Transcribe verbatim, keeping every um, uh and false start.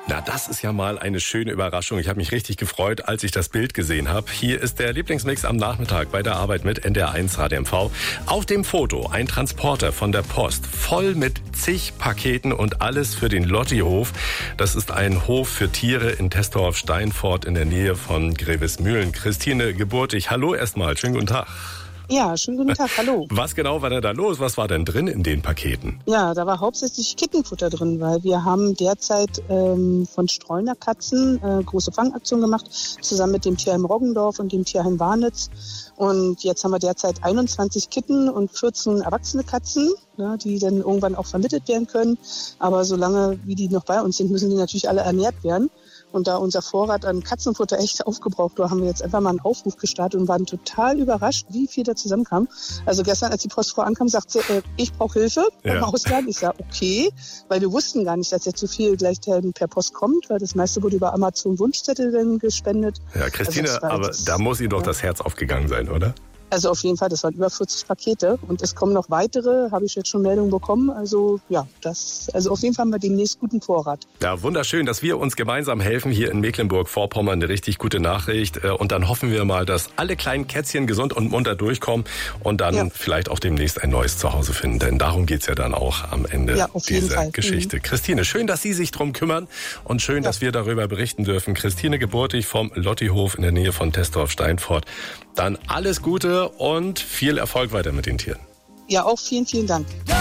Na, das ist ja mal eine schöne Überraschung. Ich habe mich richtig gefreut, als ich das Bild gesehen habe. Hier ist der Lieblingsmix am Nachmittag bei der Arbeit mit N D R eins Radio M V. Auf dem Foto ein Transporter von der Post, voll mit zig Paketen und alles für den Lottihof. Das ist ein Hof für Tiere in Testorf-Steinfort in der Nähe von Grevesmühlen. Christine Geburtig, hallo erstmal, schönen guten Tag. Ja, schönen guten Tag, hallo. Was genau war denn da los? Was war denn drin in den Paketen? Ja, da war hauptsächlich Kittenfutter drin, weil wir haben derzeit ähm, von Streuner Katzen äh, große Fangaktion gemacht, zusammen mit dem Tierheim Roggendorf und dem Tierheim Warnitz. Und jetzt haben wir derzeit einundzwanzig Kitten und vierzehn erwachsene Katzen, ja, die dann irgendwann auch vermittelt werden können. Aber solange wie die noch bei uns sind, müssen die natürlich alle ernährt werden. Und da unser Vorrat an Katzenfutter echt aufgebraucht war, haben wir jetzt einfach mal einen Aufruf gestartet und waren total überrascht, wie viel da zusammenkam. Also gestern, als die Postfrau ankam, sagte sie, äh, ich brauche Hilfe beim Ja. Ausladen. Ich sage, okay, weil wir wussten gar nicht, dass jetzt so viel gleich per Post kommt, weil das meiste wurde über Amazon Wunschzettel dann gespendet. Ja, Christine, Also das war aber jetzt- da muss Ihnen doch ja. das Herz aufgegangen sein, oder? Also auf jeden Fall, das waren über vierzig Pakete und es kommen noch weitere, habe ich jetzt schon Meldungen bekommen. Also ja, das, also auf jeden Fall haben wir demnächst guten Vorrat. Ja, wunderschön, dass wir uns gemeinsam helfen hier in Mecklenburg-Vorpommern. Eine richtig gute Nachricht. Und dann hoffen wir mal, dass alle kleinen Kätzchen gesund und munter durchkommen und dann Ja. vielleicht auch demnächst ein neues Zuhause finden. Denn darum geht's ja dann auch am Ende Ja, auf jeden dieser Fall. Geschichte. Mhm. Christine, schön, dass Sie sich drum kümmern und schön, Ja. dass wir darüber berichten dürfen. Christine Geburtig vom Lottihof in der Nähe von Testorf-Steinfort. Dann alles Gute und viel Erfolg weiter mit den Tieren. Ja, auch vielen, vielen Dank.